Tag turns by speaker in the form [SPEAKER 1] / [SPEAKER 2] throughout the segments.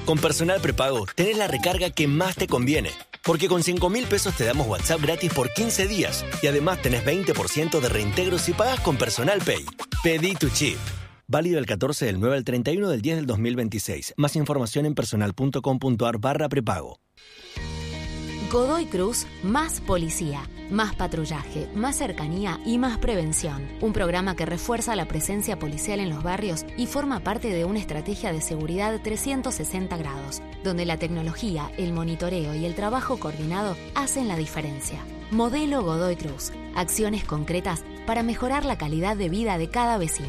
[SPEAKER 1] Con Personal Prepago tenés la recarga que más te conviene. Porque con 5.000 pesos te damos WhatsApp gratis por 15 días. Y además tenés 20% de reintegro si pagas con Personal Pay. Pedí tu chip. Válido el 14 del 9 al 31 del 10 del 2026. Más información en personal.com.ar/prepago.
[SPEAKER 2] Godoy Cruz, más policía, más patrullaje, más cercanía y más prevención. Un programa que refuerza la presencia policial en los barrios y forma parte de una estrategia de seguridad 360 grados, donde la tecnología, el monitoreo y el trabajo coordinado hacen la diferencia. Modelo Godoy Cruz. Acciones concretas para mejorar la calidad de vida de cada vecino.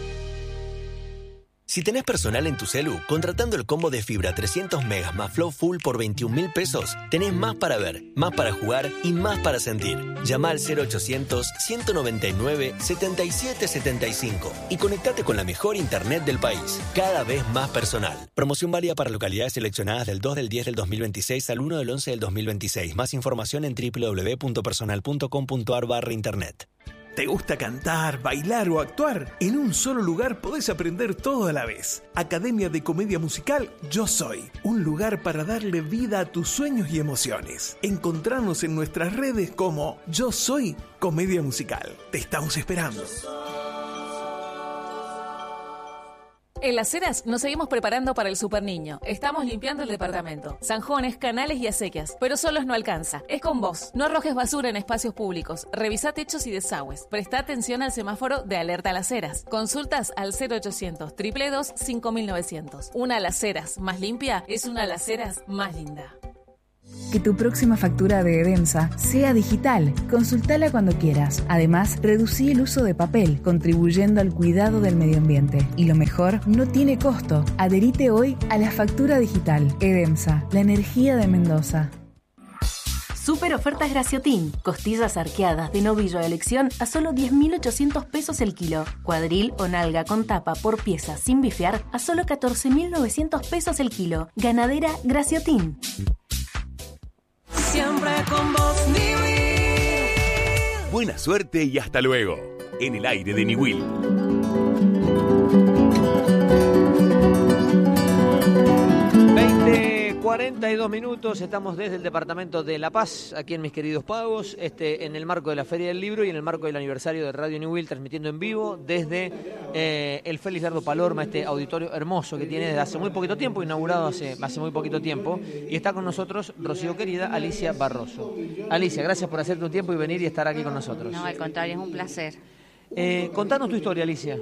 [SPEAKER 1] Si tenés Personal en tu celu, contratando el combo de fibra 300 megas más Flow Full por 21.000 pesos, tenés más para ver, más para jugar y más para sentir. Llama al 0800-199-7775 y conectate con la mejor internet del país. Cada vez más personal. Promoción válida para localidades seleccionadas del 2 del 10 del 2026 al 1 del 11 del 2026. Más información en www.personal.com.ar/internet.
[SPEAKER 3] ¿Te gusta cantar, bailar o actuar? En un solo lugar podés aprender todo a la vez. Academia de Comedia Musical Yo Soy. Un lugar para darle vida a tus sueños y emociones. Encontranos en nuestras redes como Yo Soy Comedia Musical. Te estamos esperando.
[SPEAKER 4] En Las Heras nos seguimos preparando para el Super Niño. Estamos limpiando el departamento. Zanjones, canales y acequias. Pero solos no alcanza. Es con vos. No arrojes basura en espacios públicos. Revisá techos y desagües. Presta atención al semáforo de alerta a Las Heras. Consultas al 0800-222-5900. Una Las Heras más limpia es una Las Heras más linda.
[SPEAKER 5] Que tu próxima factura de Edemsa sea digital. Consultala cuando quieras. Además, reducí el uso de papel, contribuyendo al cuidado del medio ambiente. Y lo mejor, no tiene costo. Adherite hoy a la factura digital. Edemsa, la energía de Mendoza.
[SPEAKER 6] Super ofertas Graciotin. Costillas arqueadas de novillo a elección a solo 10.800 pesos el kilo. Cuadril o nalga con tapa por pieza sin bifear a solo 14.900 pesos el kilo. Ganadera Graciotin.
[SPEAKER 7] Siempre con vos, Niwil.
[SPEAKER 8] Buena suerte y hasta luego. En el aire de Niwil.
[SPEAKER 9] 42 minutos, estamos desde el departamento de La Paz, aquí en Mis Queridos Pagos, en el marco de la Feria del Libro y en el marco del aniversario de Radio Niwil, transmitiendo en vivo desde el Félix Lerdo Palorma, este auditorio hermoso que tiene desde hace muy poquito tiempo, inaugurado hace muy poquito tiempo, y está con nosotros, Rocío querida, Alicia Barroso. Alicia, gracias por hacerte un tiempo y venir y estar aquí con nosotros.
[SPEAKER 10] No, al contrario, es un placer.
[SPEAKER 9] Contanos tu historia, Alicia.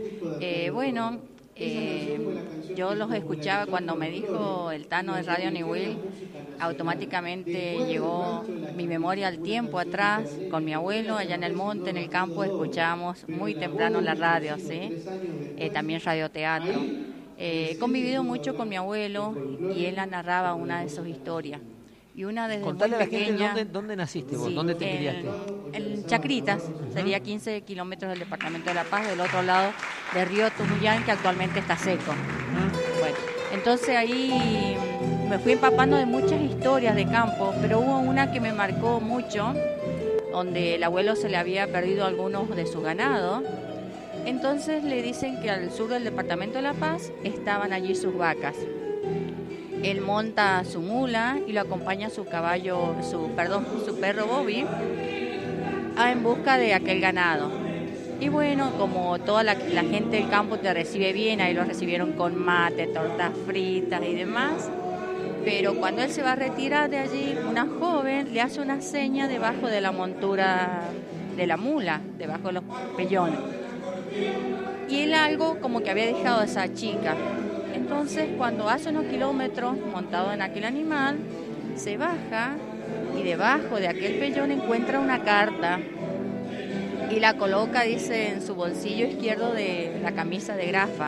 [SPEAKER 10] Yo los escuchaba cuando me dijo el Tano de Radio Niwil, automáticamente llegó mi memoria al tiempo atrás, con mi abuelo allá en el monte, en el campo, escuchábamos muy temprano la radio, ¿sí? También radioteatro. He convivido mucho con mi abuelo y él narraba una de sus historias. Y una desde
[SPEAKER 9] Contale
[SPEAKER 10] muy
[SPEAKER 9] a la
[SPEAKER 10] pequeña,
[SPEAKER 9] gente dónde naciste vos, dónde te criaste.
[SPEAKER 10] En Chacritas, sería 15 kilómetros del departamento de La Paz, del otro lado del río Tunuyán, que actualmente está seco. Bueno, entonces ahí me fui empapando de muchas historias de campo, pero hubo una que me marcó mucho, donde el abuelo se le había perdido algunos de su ganado. Entonces le dicen que al sur del departamento de La Paz estaban allí sus vacas. Él monta su mula y lo acompaña su perro Bobby en busca de aquel ganado. Y bueno, como toda la gente del campo te recibe bien, ahí lo recibieron con mate, tortas fritas y demás. Pero cuando él se va a retirar de allí, una joven le hace una seña debajo de la montura de la mula, debajo de los pellones. Y él algo como que había dejado a esa chica. Entonces, cuando hace unos kilómetros montado en aquel animal, se baja y debajo de aquel pellón encuentra una carta y la coloca, dice, en su bolsillo izquierdo de la camisa de grafa.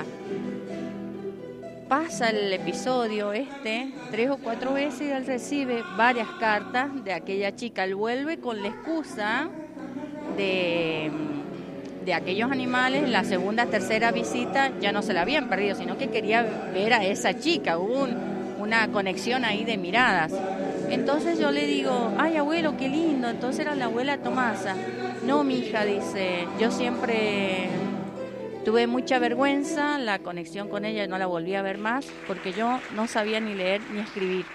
[SPEAKER 10] Pasa el episodio 3 o 4 veces y él recibe varias cartas de aquella chica. Él vuelve con la excusa de aquellos animales. La segunda, tercera visita ya no se la habían perdido, sino que quería ver a esa chica. Hubo una conexión ahí de miradas. Entonces yo le digo, ay abuelo, qué lindo. Entonces era la abuela Tomasa. No, mi hija, dice, yo siempre Tuve mucha vergüenza, la conexión con ella no la volví a ver más, porque yo no sabía ni leer ni escribir.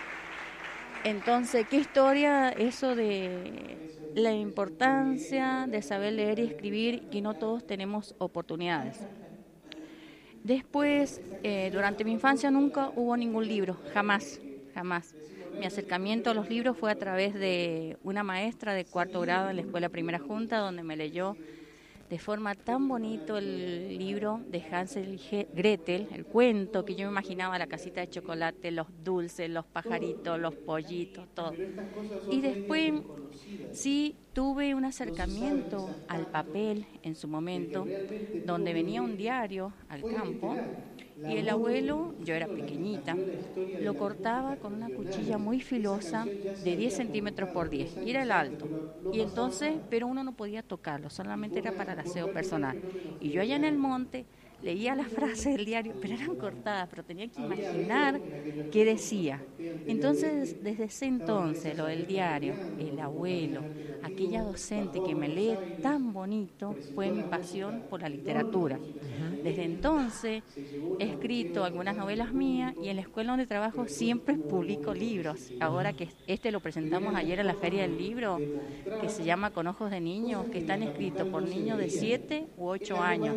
[SPEAKER 10] Entonces, ¿qué historia eso de la importancia de saber leer y escribir, que no todos tenemos oportunidades? Después, durante mi infancia nunca hubo ningún libro, jamás. Mi acercamiento a los libros fue a través de una maestra de 4º grado en la Escuela Primera Junta, donde me leyó de forma tan bonito el libro de Hansel y Gretel, el cuento, que yo me imaginaba la casita de chocolate, los dulces, los pajaritos, los pollitos, todo. Y después sí tuve un acercamiento al papel en su momento, donde venía un diario al campo, y el abuelo, yo era pequeñita, lo cortaba con una cuchilla muy filosa de 10 centímetros por 10, y era el alto. Y entonces, pero uno no podía tocarlo, solamente era para el aseo personal. Y yo allá en el monte leía las frases del diario, pero eran cortadas, pero tenía que imaginar qué decía. Entonces, desde ese entonces, lo del diario, el abuelo, aquella docente que me lee tan bonito, fue mi pasión por la literatura. Desde entonces he escrito algunas novelas mías y en la escuela donde trabajo siempre publico libros. Ahora que lo presentamos ayer en la Feria del Libro, que se llama Con Ojos de Niño, que están escritos por niños de 7 u 8 años.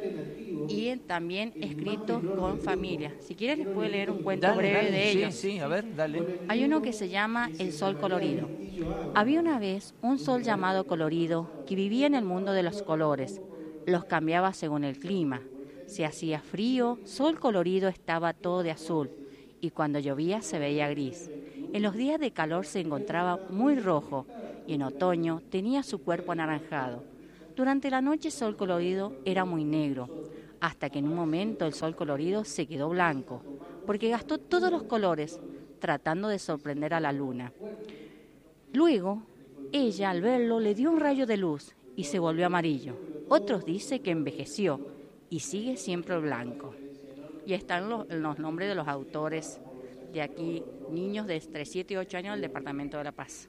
[SPEAKER 10] Y también escritos con familia. Si quieres les puedo leer un cuento breve de ellos.
[SPEAKER 9] Sí, a ver, dale.
[SPEAKER 10] Hay uno que se llama El Sol Colorido. Había una vez un sol llamado Colorido que vivía en el mundo de los colores. Los cambiaba según el clima. Si hacía frío, Sol Colorido estaba todo de azul y cuando llovía se veía gris. En los días de calor se encontraba muy rojo y en otoño tenía su cuerpo anaranjado. Durante la noche Sol Colorido era muy negro, hasta que en un momento el Sol Colorido se quedó blanco, porque gastó todos los colores tratando de sorprender a la luna. Luego, ella al verlo le dio un rayo de luz y se volvió amarillo. Otros dicen que envejeció y sigue siempre blanco. Y están los nombres de los autores de aquí, niños de entre 7 y 8 años del Departamento de La Paz.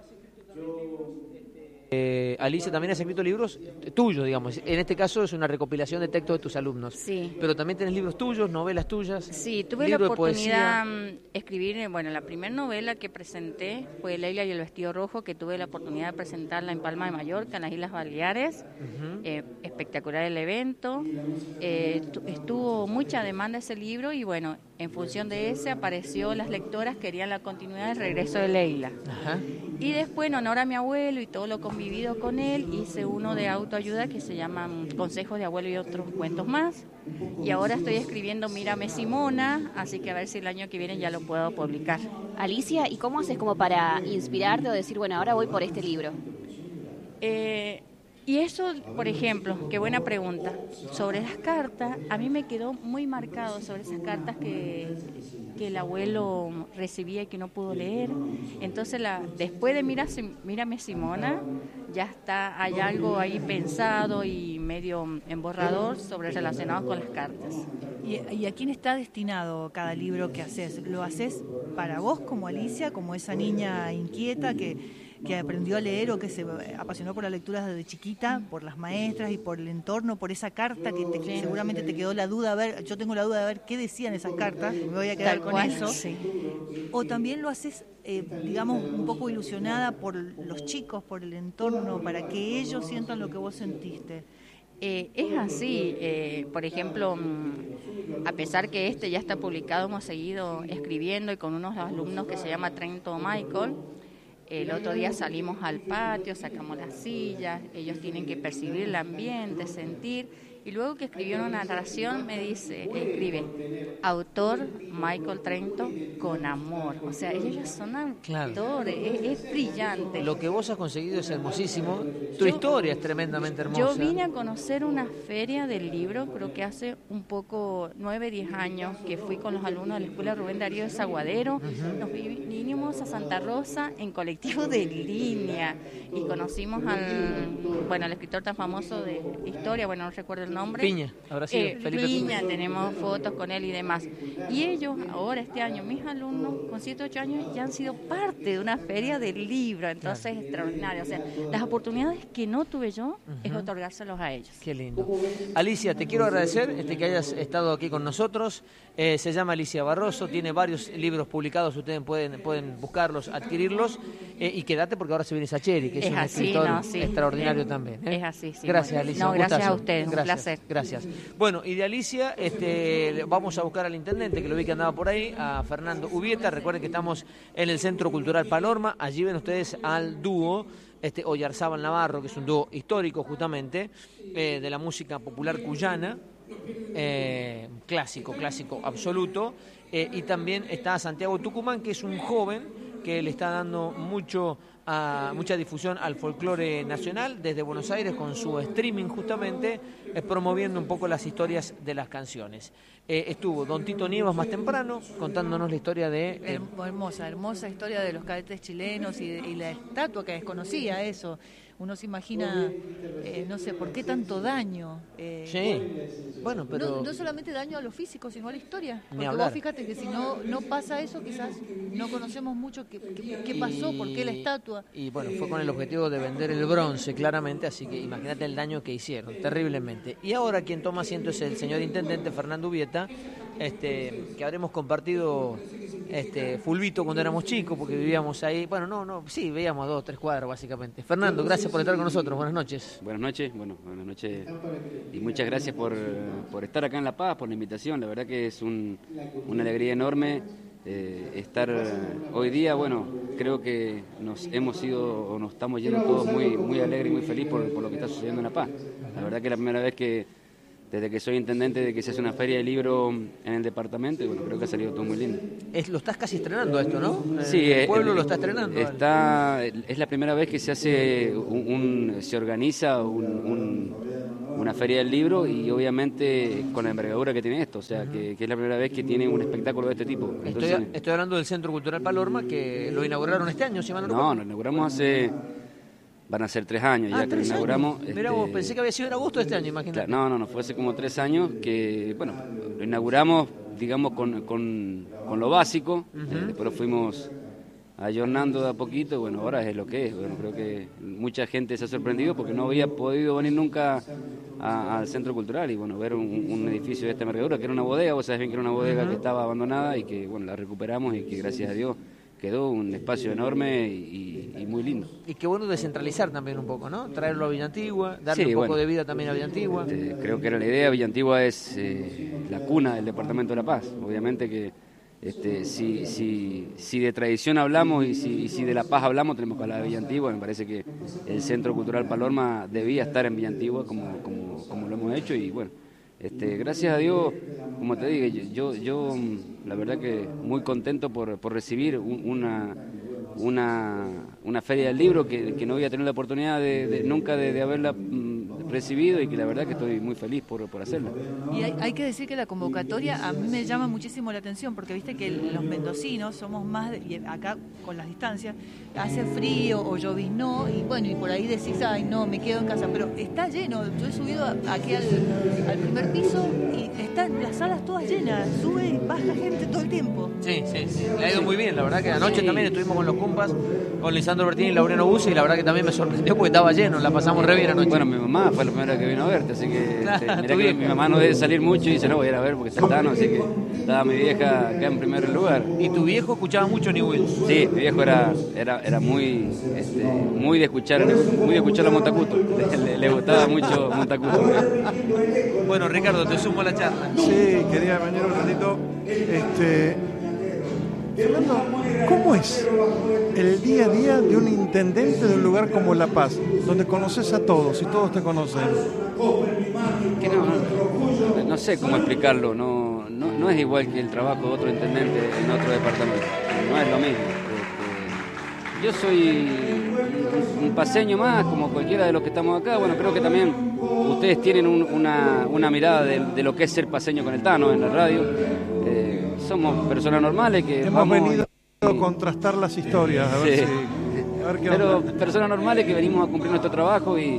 [SPEAKER 9] Alicia, también has escrito libros tuyos, digamos. En este caso es una recopilación de textos de tus alumnos.
[SPEAKER 10] Sí.
[SPEAKER 9] Pero también tenés libros tuyos, novelas tuyas.
[SPEAKER 10] Sí, tuve la oportunidad de escribir, la primera novela que presenté fue Leila y el vestido rojo, que tuve la oportunidad de presentarla en Palma de Mallorca, en las Islas Baleares. Espectacular el evento. Estuvo mucha demanda ese libro y bueno, en función de ese apareció las lectoras querían la continuidad del regreso de Leila.
[SPEAKER 9] Ajá.
[SPEAKER 10] Y después, en honor a mi abuelo y todo lo convivido con él, hice uno de autoayuda que se llama Consejos de Abuelo y otros cuentos más. Y ahora estoy escribiendo Mírame Simona, así que a ver si el año que viene ya lo puedo publicar.
[SPEAKER 11] Alicia, ¿y cómo haces como para inspirarte o decir, bueno, ahora voy por este libro?
[SPEAKER 10] Y eso, por ejemplo, qué buena pregunta. Sobre las cartas, a mí me quedó muy marcado sobre esas cartas que el abuelo recibía y que no pudo leer. Entonces, después de Mírame Simona, ya hay algo ahí pensado y medio en borrador sobre relacionado con las cartas.
[SPEAKER 12] ¿Y a quién está destinado cada libro que haces? ¿Lo haces para vos como Alicia, como esa niña inquieta que aprendió a leer o que se apasionó por las lecturas desde chiquita, por las maestras y por el entorno, por esa carta que seguramente te quedó la duda? Yo tengo la duda de ver qué decían esas cartas, me voy a quedar con eso. Sí. O también lo haces, digamos, un poco ilusionada por los chicos, por el entorno, para que ellos sientan lo que vos sentiste.
[SPEAKER 10] Es así, por ejemplo, a pesar que ya está publicado, hemos seguido escribiendo y con unos alumnos que se llama Trento Michael. El otro día salimos al patio, sacamos las sillas, ellos tienen que percibir el ambiente, sentir, y luego que escribió una narración me escribe, autor Michael Trento con amor. O sea, ellos ya son autores, es brillante.
[SPEAKER 9] Lo que vos has conseguido es hermosísimo, tu historia es tremendamente hermosa.
[SPEAKER 10] Yo vine a conocer una feria del libro, creo que hace un poco 9, 10 años, que fui con los alumnos de la Escuela Rubén Darío de Zaguadero. Nos vinimos a Santa Rosa en colectivo de línea y conocimos al escritor tan famoso de historia, no recuerdo el el nombre.
[SPEAKER 9] Piña, habrá sido Felipe
[SPEAKER 10] Piña, tenemos fotos con él y demás. Y ellos, ahora este año, mis alumnos con 7, 8 años ya han sido parte de una feria del libro, entonces es extraordinario. O sea, las oportunidades que no tuve yo es otorgárselos a ellos.
[SPEAKER 9] Qué lindo. Alicia, te quiero agradecer que hayas estado aquí con nosotros. Se llama Alicia Barroso, tiene varios libros publicados, ustedes pueden buscarlos, adquirirlos, y quédate porque ahora se viene Sacheri, que es un escritor extraordinario también.
[SPEAKER 10] Es así, sí.
[SPEAKER 9] Gracias, Alicia.
[SPEAKER 10] No, gracias a ustedes, un placer.
[SPEAKER 9] Gracias. Bueno, y de Alicia vamos a buscar al intendente, que lo vi que andaba por ahí, a Fernando Ubieta. Recuerden que estamos en el Centro Cultural Palorma, allí ven ustedes al dúo Oyarzábal Navarro, que es un dúo histórico justamente, de la música popular cuyana, clásico absoluto, y también está Santiago Tucumán, que es un joven que le está dando mucha difusión al folclore nacional desde Buenos Aires con su streaming justamente, promoviendo un poco las historias de las canciones. Estuvo Don Tito Nievas más temprano contándonos la historia de...
[SPEAKER 12] hermosa historia de los cadetes chilenos y la estatua que desconocía eso. Uno se imagina, no sé, ¿por qué tanto daño?
[SPEAKER 9] Sí, bueno, pero...
[SPEAKER 12] No solamente daño a lo físico, sino a la historia. Porque
[SPEAKER 9] hablar.
[SPEAKER 12] vos fíjate que si no pasa eso, quizás no conocemos mucho qué pasó, por qué la estatua.
[SPEAKER 9] Y bueno, fue con el objetivo de vender el bronce, claramente, así que imagínate el daño que hicieron, terriblemente. Y ahora quien toma asiento es el señor intendente Fernando Ubieta, que habremos compartido fulbito cuando éramos chicos, porque vivíamos ahí, sí, veíamos a 2 o 3 cuadras básicamente. Fernando, gracias por estar con nosotros, buenas noches.
[SPEAKER 13] Buenas noches, y muchas gracias por estar acá en La Paz, por la invitación. La verdad que es una alegría enorme estar hoy día. Bueno, creo que nos estamos yendo todos muy alegres y muy felices por lo que está sucediendo en La Paz. La verdad que es la primera vez que desde que soy intendente, de que se hace una feria de libro en el departamento, y bueno, creo que ha salido todo muy lindo.
[SPEAKER 9] Lo estás casi estrenando esto, ¿no?
[SPEAKER 13] Sí,
[SPEAKER 9] el pueblo lo está estrenando.
[SPEAKER 13] Es la primera vez que se hace se organiza una feria del libro, y obviamente con la envergadura que tiene esto, o sea, que es la primera vez que tiene un espectáculo de este tipo. Entonces,
[SPEAKER 9] estoy hablando del Centro Cultural Palorma, que lo inauguraron este año, si mal no recuerdo.
[SPEAKER 13] No, lo inauguramos van a ser 3 años ya que lo inauguramos.
[SPEAKER 9] Mirá vos, pensé que había sido en agosto de este año, imagínate.
[SPEAKER 13] Claro, no, fue hace como 3 años que, bueno, lo inauguramos, digamos, con lo básico, después fuimos ayornando de a poquito, y bueno, ahora es lo que es. Bueno, creo que mucha gente se ha sorprendido porque no había podido venir nunca al Centro Cultural, y bueno, ver un edificio de esta envergadura, que era una bodega, vos sabés bien que era una bodega que estaba abandonada, y que, bueno, la recuperamos, y que gracias a Dios quedó un espacio enorme y muy lindo.
[SPEAKER 9] Y qué bueno descentralizar también un poco, ¿no? Traerlo a Villa Antigua, darle un poco de vida también a Villa Antigua.
[SPEAKER 13] Creo que era la idea. Villa Antigua es la cuna del departamento de La Paz. Obviamente que si de tradición hablamos y si de La Paz hablamos, tenemos que hablar de Villa Antigua. Me parece que el Centro Cultural Palorma debía estar en Villa Antigua como lo hemos hecho, y bueno, gracias a Dios, como te digo, yo la verdad que muy contento por recibir una feria del libro que no había tenido la oportunidad nunca de haberla recibido, y que la verdad que estoy muy feliz por hacerla.
[SPEAKER 12] Y hay que decir que la convocatoria a mí me llama muchísimo la atención, porque viste que los mendocinos somos más, y acá con las distancias, hace frío o lloviznó, y bueno, y por ahí decís, ay no, me quedo en casa, pero está lleno. Yo he subido aquí al primer piso y están las salas todas llenas, sube y baja gente todo el tiempo.
[SPEAKER 9] Sí, le ha ido muy bien, la verdad que anoche también estuvimos con los compas, con Lisandro Bertini y Laureano Busse, y la verdad que también me sorprendió porque estaba lleno, la pasamos re bien anoche.
[SPEAKER 13] Bueno, mi mamá fue la primera que vino a verte, así que mirá que mi mamá no debe salir mucho y dice, no, voy a ir a ver porque está Tano, así que estaba mi vieja acá en primer lugar.
[SPEAKER 9] ¿Y tu viejo escuchaba mucho New Will?
[SPEAKER 13] Sí, mi viejo era muy de escuchar a Montacuto, le gustaba mucho Montacuto.
[SPEAKER 9] Bueno, Ricardo, te sumo a la charla.
[SPEAKER 14] Sí, quería venir un ratito. Fernando, ¿cómo es el día a día de un intendente de un lugar como La Paz, donde conoces a todos y todos te conocen?
[SPEAKER 13] Que no sé cómo explicarlo, no es igual que el trabajo de otro intendente en otro departamento, no es lo mismo. Yo soy un paseño más, como cualquiera de los que estamos acá. Bueno, creo que también ustedes tienen una mirada de lo que es ser paseño con el Tano en la radio. Somos personas normales que
[SPEAKER 14] hemos venido a contrastar las historias, a ver qué
[SPEAKER 13] Pero personas normales que venimos a cumplir nuestro trabajo, y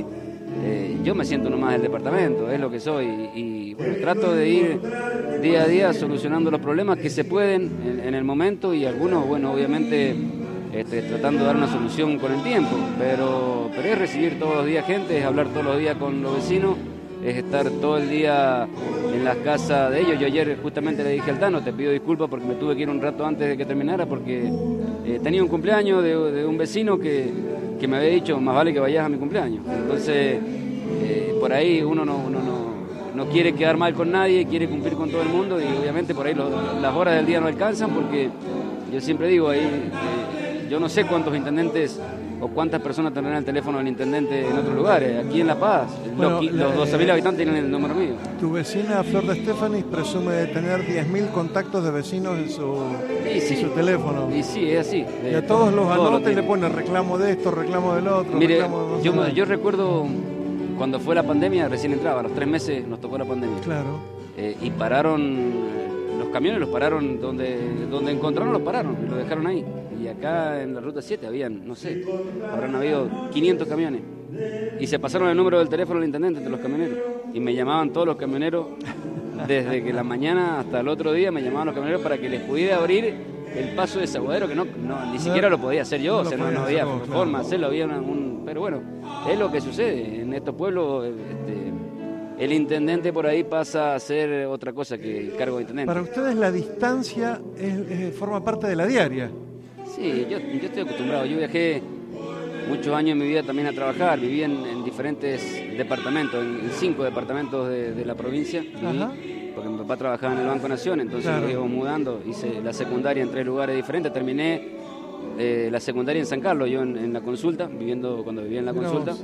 [SPEAKER 13] yo me siento uno más del departamento, es lo que soy, y bueno, trato de ir día a día solucionando los problemas que se pueden en el momento, y algunos, bueno, obviamente tratando de dar una solución con el tiempo, pero es recibir todos los días gente, es hablar todos los días con los vecinos, es estar todo el día en las casas de ellos. Yo ayer justamente le dije al Tano, te pido disculpas porque me tuve que ir un rato antes de que terminara, porque tenía un cumpleaños de un vecino que me había dicho, más vale que vayas a mi cumpleaños. Entonces, por ahí uno no quiere quedar mal con nadie, quiere cumplir con todo el mundo, y obviamente por ahí las horas del día no alcanzan, porque yo siempre digo ahí, yo no sé cuántos intendentes o cuántas personas tendrán el teléfono del intendente en otros lugares. Aquí en La Paz, bueno, los 12.000 habitantes tienen el número mío.
[SPEAKER 14] Tu vecina Flor de Estefanis presume de tener 10.000 contactos de vecinos en su teléfono.
[SPEAKER 13] Y sí, es así.
[SPEAKER 14] Y a todos los anota y le pone reclamo de esto, reclamo del otro.
[SPEAKER 13] Mire,
[SPEAKER 14] reclamo de
[SPEAKER 13] yo recuerdo cuando fue la pandemia, recién entraba, a los 3 meses nos tocó la pandemia.
[SPEAKER 14] Claro.
[SPEAKER 13] Y pararon, los camiones los pararon, donde encontraron los pararon, y los dejaron ahí. Y acá en la Ruta 7 habían, no sé, habrán habido 500 camiones. Y se pasaron el número del teléfono del intendente entre los camioneros. Y me llamaban todos los camioneros, desde que la mañana hasta el otro día me llamaban los camioneros para que les pudiera abrir el paso de Desaguadero, que ni siquiera lo podía hacer yo, no había forma de hacerlo, había pero bueno, es lo que sucede. En estos pueblos el intendente por ahí pasa a ser otra cosa que el cargo de intendente.
[SPEAKER 14] Para ustedes la distancia forma parte de la diaria.
[SPEAKER 13] Sí, yo estoy acostumbrado. Yo viajé muchos años en mi vida también a trabajar. Viví en diferentes departamentos, en 5 departamentos de la provincia. Porque mi papá trabajaba en el Banco Nación, entonces nos íbamos mudando. Hice la secundaria en 3 lugares diferentes. Terminé la secundaria en San Carlos, yo en la Consulta, cuando vivía en la Consulta.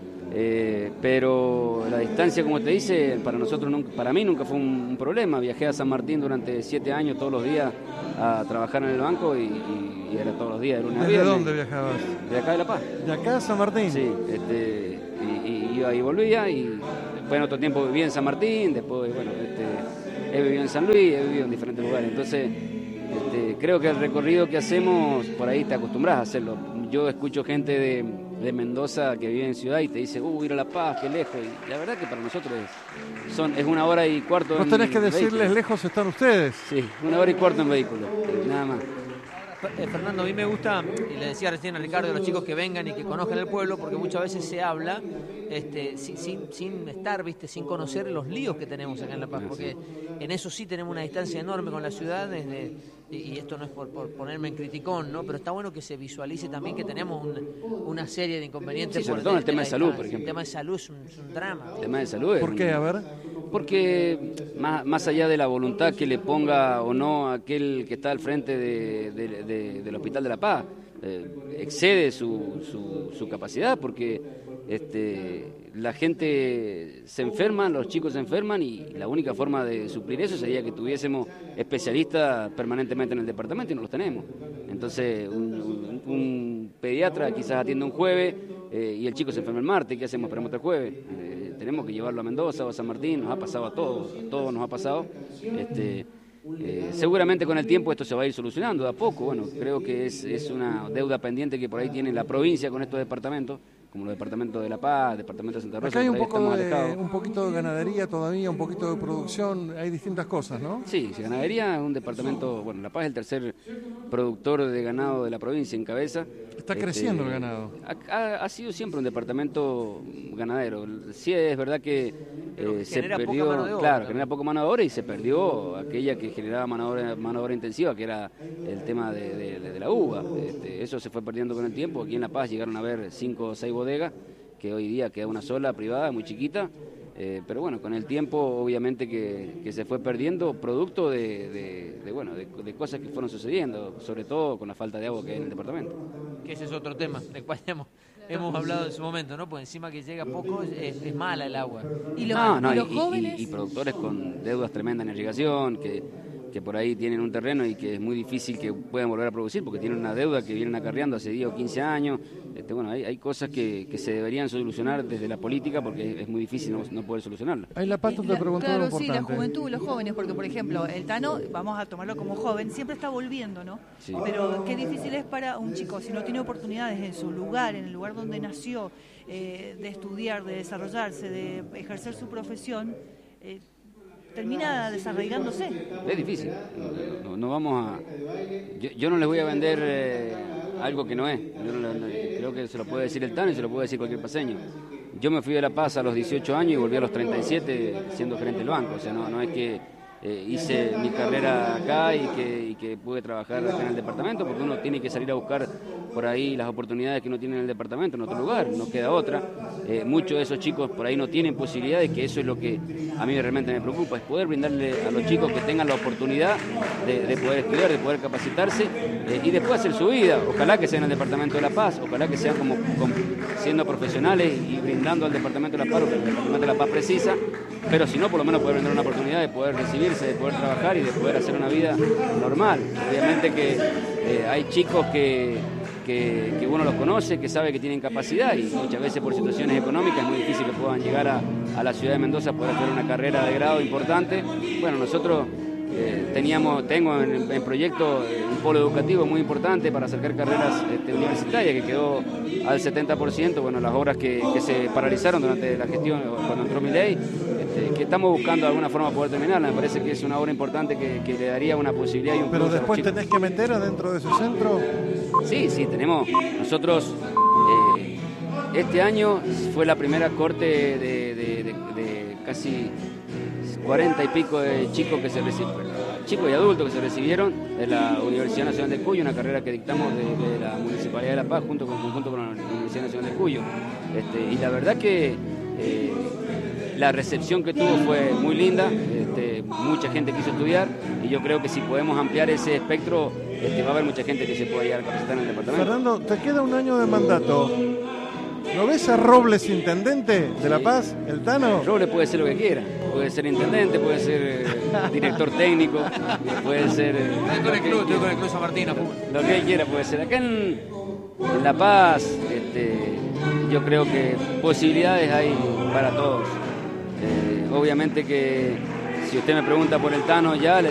[SPEAKER 13] Pero la distancia, como te dice, para mí nunca fue un problema. Viajé a San Martín durante 7 años todos los días a trabajar en el banco y era todos los días, de lunes a viernes.
[SPEAKER 14] ¿De dónde viajabas?
[SPEAKER 13] De acá de La Paz.
[SPEAKER 14] ¿De acá a San Martín?
[SPEAKER 13] Sí, y iba y volvía, y después en otro tiempo viví en San Martín, después, bueno, he vivido en San Luis, he vivido en diferentes lugares. Entonces, creo que el recorrido que hacemos, por ahí te acostumbras a hacerlo. Yo escucho gente de Mendoza que vive en ciudad y te dice, ir a La Paz, qué lejos. Y la verdad que para nosotros es 1 hora y cuarto.
[SPEAKER 14] Vos tenés que decirles, lejos están ustedes.
[SPEAKER 13] Sí, 1 hora y cuarto en vehículo, nada más.
[SPEAKER 9] Fernando, a mí me gusta, y le decía recién a Ricardo, a los chicos que vengan y que conozcan el pueblo, porque muchas veces se habla sin estar, sin conocer los líos que tenemos acá en La Paz, porque en eso sí tenemos una distancia enorme con la ciudad, y esto no es por ponerme en criticón, ¿no? Pero está bueno que se visualice también que tenemos una serie de inconvenientes.
[SPEAKER 13] Sí, sobre todo en el tema de salud, por ejemplo.
[SPEAKER 9] El tema de salud es un drama.
[SPEAKER 13] El tema de salud es
[SPEAKER 14] ¿Por qué? A ver.
[SPEAKER 13] Porque más allá de la voluntad que le ponga o no aquel que está al frente del Hospital de La Paz, excede su capacidad, porque la gente se enferma, los chicos se enferman, y la única forma de suplir eso sería que tuviésemos especialistas permanentemente en el departamento, y no los tenemos. Entonces, un pediatra quizás atiende un jueves y el chico se enferma el martes. ¿Qué hacemos? Esperamos hasta el jueves. Tenemos que llevarlo a Mendoza o a San Martín. Nos ha pasado a todos nos ha pasado. Seguramente con el tiempo esto se va a ir solucionando de a poco. Bueno, creo que es una deuda pendiente que por ahí tiene la provincia con estos departamentos, como los departamentos de La Paz, departamento de Santa Rosa.
[SPEAKER 14] Acá hay un poquito de ganadería todavía, un poquito de producción, hay distintas cosas, ¿no?
[SPEAKER 13] Sí, ganadería es un departamento, bueno, La Paz es el tercer productor de ganado de la provincia en cabeza.
[SPEAKER 14] Está creciendo el ganado.
[SPEAKER 13] Ha sido siempre un departamento ganadero. Sí, es verdad que se perdió, genera poco mano de obra, y se perdió aquella que generaba mano de obra intensiva, que era el tema de la uva. Eso se fue perdiendo con el tiempo. Aquí en La Paz llegaron a haber 5 o 6 bodegas, que hoy día queda una sola privada, muy chiquita, pero bueno, con el tiempo obviamente que se fue perdiendo, producto de cosas que fueron sucediendo, sobre todo con la falta de agua que hay en el departamento.
[SPEAKER 9] Que ese es otro tema, del cual hemos hablado en su momento, ¿no? Pues encima que llega poco es mala el agua.
[SPEAKER 13] Y los jóvenes. Y productores con deudas tremendas en irrigación, que que por ahí tienen un terreno y que es muy difícil que puedan volver a producir porque tienen una deuda que vienen acarreando hace 10 o 15 años. Bueno, hay cosas que se deberían solucionar desde la política porque es muy difícil no poder solucionarlas.
[SPEAKER 14] Ahí la Pato te preguntó algo importante.
[SPEAKER 12] Sí, la juventud, los jóvenes, porque por ejemplo, el Tano, vamos a tomarlo como joven, siempre está volviendo, ¿no?
[SPEAKER 13] Sí.
[SPEAKER 12] Pero qué difícil es para un chico, si no tiene oportunidades en su lugar, en el lugar donde nació, de estudiar, de desarrollarse, de ejercer su profesión, termina desarraigándose.
[SPEAKER 13] Es difícil, no vamos a... Yo no les voy a vender algo que no es. Creo que se lo puede decir el Tano y se lo puede decir cualquier paseño. Yo me fui de La Paz a los 18 años y volví a los 37 siendo gerente del banco. O sea, no es que hice mi carrera acá y que pude trabajar acá en el departamento, porque uno tiene que salir a buscar por ahí las oportunidades que uno tiene en el departamento, en otro lugar, no queda otra. Muchos de esos chicos por ahí no tienen posibilidades, que eso es lo que a mí realmente me preocupa, es poder brindarle a los chicos que tengan la oportunidad de poder estudiar, de poder capacitarse y después hacer su vida. Ojalá que sea en el departamento de La Paz, ojalá que sean como siendo profesionales y brindando al departamento de La Paz lo que el departamento de La Paz precisa, pero si no, por lo menos poder brindar una oportunidad de poder recibirse, de poder trabajar y de poder hacer una vida normal. Obviamente que hay chicos que uno los conoce, que sabe que tienen capacidad y muchas veces por situaciones económicas es muy difícil que puedan llegar a la ciudad de Mendoza a poder hacer una carrera de grado importante. Bueno, nosotros tengo en proyecto un polo educativo muy importante para acercar carreras universitarias que quedó al 70%, bueno, las obras que se paralizaron durante la gestión cuando entró Milei, que estamos buscando de alguna forma poder terminarla. Me parece que es una obra importante que le daría una posibilidad y un
[SPEAKER 14] Pero después tenés que meter adentro de ese centro.
[SPEAKER 13] Sí, tenemos. Nosotros este año fue la primera corte de casi 40 y pico de chicos que se recibieron, chicos y adultos que se recibieron de la Universidad Nacional de Cuyo, una carrera que dictamos de la Municipalidad de La Paz junto con la Universidad Nacional de Cuyo. Y la verdad que la recepción que tuvo fue muy linda, mucha gente quiso estudiar y yo creo que si podemos ampliar ese espectro va a haber mucha gente que se pueda llegar a capacitar en el departamento.
[SPEAKER 14] Fernando, te queda un año de mandato. ¿No ves a Robles intendente de La Paz, el Tano?
[SPEAKER 13] Robles puede ser lo que quiera, puede ser intendente, puede ser director técnico, puede ser...
[SPEAKER 9] Estoy con el Club San Martín.
[SPEAKER 13] Lo que él quiera puede ser. Acá en La Paz yo creo que posibilidades hay para todos. Obviamente que si usted me pregunta por el Tano ya, le